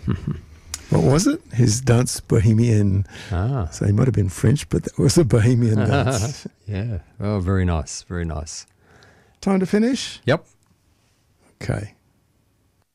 What was it? His dance, Bohemian. Ah. So he might have been French, but that was a Bohemian dance. Yeah. Oh, very nice. Very nice. Time to finish? Yep. Okay.